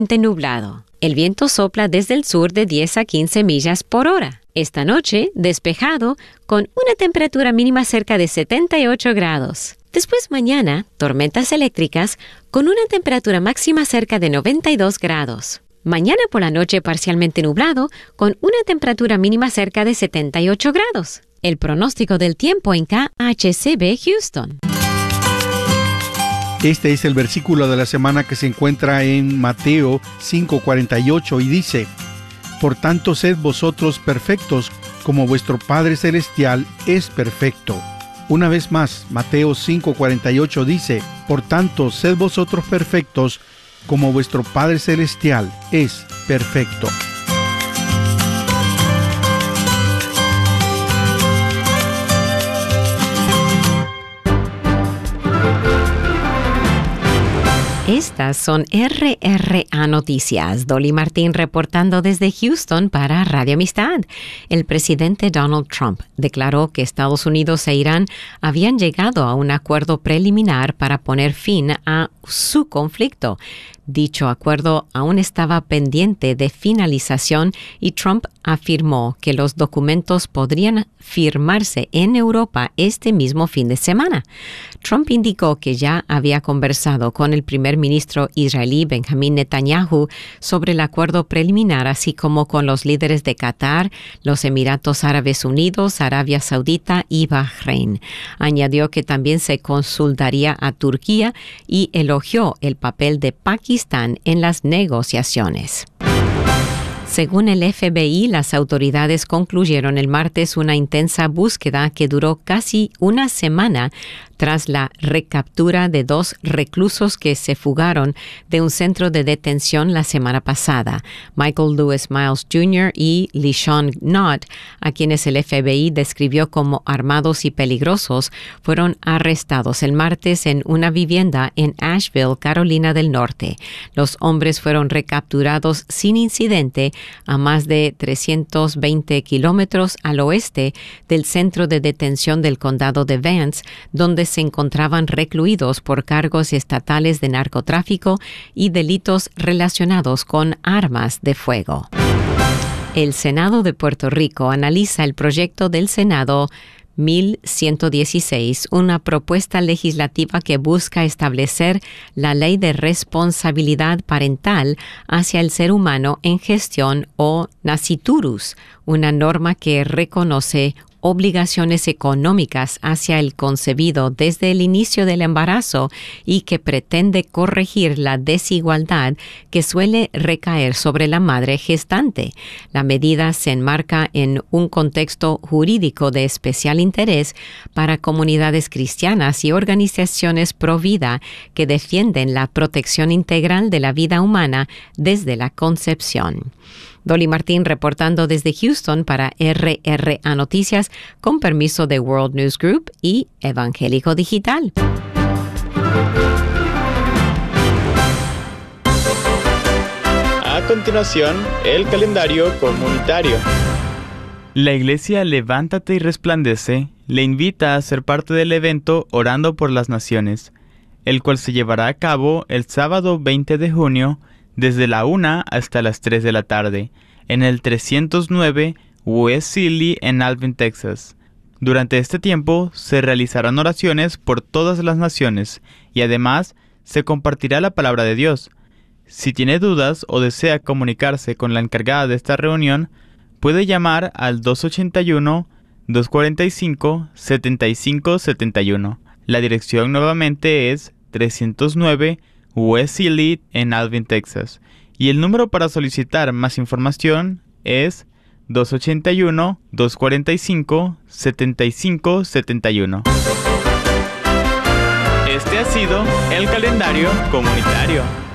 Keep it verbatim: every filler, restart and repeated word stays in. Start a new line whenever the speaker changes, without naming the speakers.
nublado. El viento sopla desde el sur de diez a quince millas por hora. Esta noche, despejado, con una temperatura mínima cerca de setenta y ocho grados. Después mañana, tormentas eléctricas con una temperatura máxima cerca de noventa y dos grados. Mañana por la noche parcialmente nublado con una temperatura mínima cerca de setenta y ocho grados. El pronóstico del tiempo en K H C B Houston.
Este es el versículo de la semana que se encuentra en Mateo cinco cuarenta y ocho y dice: Por tanto, sed vosotros perfectos, como vuestro Padre Celestial es perfecto. Una vez más, Mateo cinco cuarenta y ocho dice: Por tanto, sed vosotros perfectos, como vuestro Padre Celestial es perfecto.
Estas son R R A Noticias. Dolly Martín reportando desde Houston para Radio Amistad. El presidente Donald Trump declaró que Estados Unidos e Irán habían llegado a un acuerdo preliminar para poner fin a su conflicto. Dicho acuerdo aún estaba pendiente de finalización y Trump afirmó que los documentos podrían firmarse en Europa este mismo fin de semana. Trump indicó que ya había conversado con el primer ministro israelí Benjamín Netanyahu sobre el acuerdo preliminar, así como con los líderes de Qatar, los Emiratos Árabes Unidos, Arabia Saudita y Bahrein. Añadió que también se consultaría a Turquía y elogió el papel de Pakistán en las negociaciones. Según el F B I, las autoridades concluyeron el martes una intensa búsqueda que duró casi una semana tras la recaptura de dos reclusos que se fugaron de un centro de detención la semana pasada, Michael Lewis Miles junior y LeSean Knott, a quienes el F B I describió como armados y peligrosos, fueron arrestados el martes en una vivienda en Asheville, Carolina del Norte. Los hombres fueron recapturados sin incidente a más de trescientos veinte kilómetros al oeste del centro de detención del condado de Vance, donde se encontraban recluidos por cargos estatales de narcotráfico y delitos relacionados con armas de fuego. El Senado de Puerto Rico analiza el proyecto del Senado mil ciento dieciséis, una propuesta legislativa que busca establecer la ley de responsabilidad parental hacia el ser humano en gestión o nasciturus, una norma que reconoce obligaciones económicas hacia el concebido desde el inicio del embarazo y que pretende corregir la desigualdad que suele recaer sobre la madre gestante. La medida se enmarca en un contexto jurídico de especial interés para comunidades cristianas y organizaciones pro vida que defienden la protección integral de la vida humana desde la concepción. Dolly Martín reportando desde Houston para R R A Noticias con permiso de World News Group y Evangélico Digital.
A continuación, el calendario comunitario. La iglesia Levántate y Resplandece le invita a ser parte del evento Orando por las Naciones, el cual se llevará a cabo el sábado veinte de junio desde la una hasta las tres de la tarde, en el trescientos nueve West Sealy en Alvin, Texas. Durante este tiempo se realizarán oraciones por todas las naciones y además se compartirá la palabra de Dios. Si tiene dudas o desea comunicarse con la encargada de esta reunión, puede llamar al dos ochenta y uno, dos cuarenta y cinco, setenta y cinco setenta y uno. La dirección nuevamente es trescientos nueve West Sealy en Alvin, Texas. Y el número para solicitar más información es dos ochenta y uno, dos cuarenta y cinco, setenta y cinco setenta y uno. Este ha sido el calendario comunitario.